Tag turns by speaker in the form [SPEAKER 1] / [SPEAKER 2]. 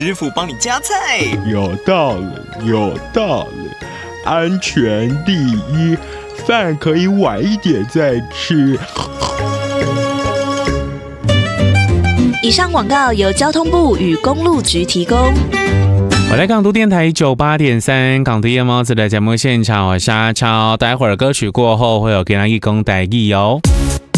[SPEAKER 1] 师傅帮你夹菜。
[SPEAKER 2] 有道理，有道理，安全第一，饭可以晚一点再吃。
[SPEAKER 3] 以上广告由交通部与公路局提供。
[SPEAKER 4] 我来港都电台98.3，港都夜猫子的节目现场，我是阿超。待会儿歌曲过后会有给他一公台语哦。